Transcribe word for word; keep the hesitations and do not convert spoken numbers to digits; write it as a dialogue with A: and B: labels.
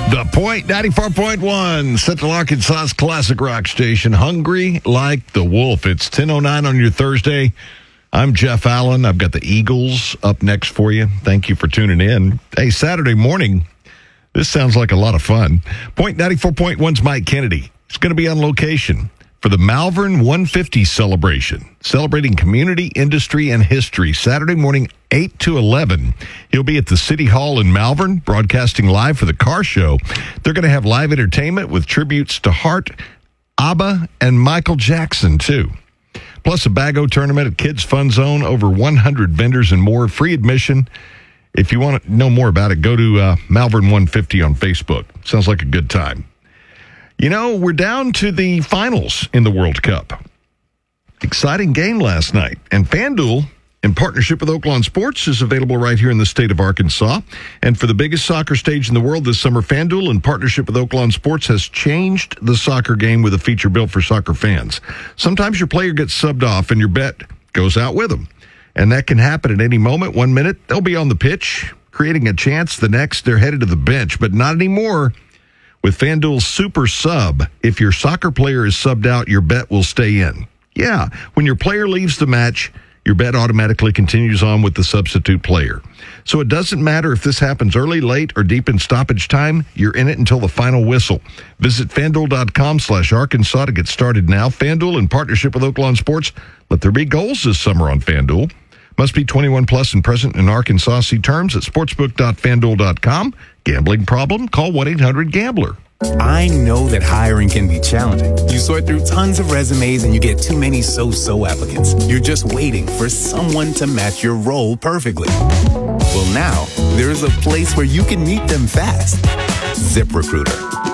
A: The Point ninety-four point one, Central Arkansas's classic rock station, Hungry Like the Wolf. It's ten oh nine on your Thursday. I'm Jeff Allen. I've got the Eagles up next for you. Thank you for tuning in. Hey, Saturday morning, this sounds like a lot of fun. Point ninety-four point one's Mike Kennedy. He's going to be on location for the Malvern one fifty celebration, celebrating community, industry, and history. Saturday morning, eight to eleven. He'll be at the City Hall in Malvern, broadcasting live for the car show. They're going to have live entertainment with tributes to Hart, ABBA, and Michael Jackson, too. Plus a Bago tournament at Kids Fun Zone, over one hundred vendors and more, free admission. If you want to know more about it, go to uh, Malvern one fifty on Facebook. Sounds like a good time. You know, we're down to the finals in the World Cup. Exciting game last night. And FanDuel, in partnership with Oaklawn Sports, is available right here in the state of Arkansas. And for the biggest soccer stage in the world this summer, FanDuel, in partnership with Oaklawn Sports, has changed the soccer game with a feature built for soccer fans. Sometimes your player gets subbed off and your bet goes out with them. And that can happen at any moment. One minute, they'll be on the pitch, creating a chance. The next, they're headed to the bench. But not anymore. With FanDuel's Super Sub, if your soccer player is subbed out, your bet will stay in. Yeah, when your player leaves the match, your bet automatically continues on with the substitute player. So it doesn't matter if this happens early, late, or deep in stoppage time, you're in it until the final whistle. Visit FanDuel.com slash Arkansas to get started now. FanDuel, in partnership with Oaklawn Sports, let there be goals this summer on FanDuel. Must be twenty-one plus and present in Arkansas. See terms at sportsbook dot fan duel dot com. Gambling problem? Call one eight hundred gambler.
B: I know that hiring can be challenging. You sort through tons of resumes and you get too many so-so applicants. You're just waiting for someone to match your role perfectly. Well, now there's a place where you can meet them fast. ZipRecruiter.